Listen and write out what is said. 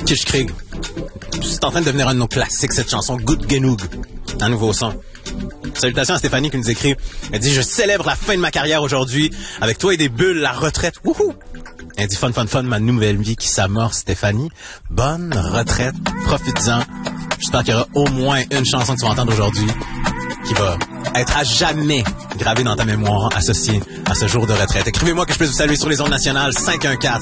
Kitsch Krieg. C'est en train de devenir un de nos classiques, cette chanson. Good Genoog. Un nouveau son. Salutations à Stéphanie qui nous écrit. Elle dit, je célèbre la fin de ma carrière aujourd'hui. Avec toi et des bulles, la retraite. Wouhou! Elle dit, fun, ma nouvelle vie qui s'amorce, Stéphanie. Bonne retraite. Profites-en. J'espère qu'il y aura au moins une chanson que tu vas entendre aujourd'hui qui va être à jamais gravée dans ta mémoire associée à ce jour de retraite. Écrivez-moi que je puisse vous saluer sur les ondes nationales. 514